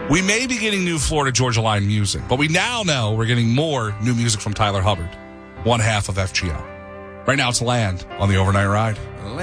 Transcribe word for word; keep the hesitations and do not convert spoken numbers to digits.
We may be getting new Florida Georgia Line music, but we now know we're getting more new music from Tyler Hubbard, one half of F G O. Right now it's Land on the Overnight Ride.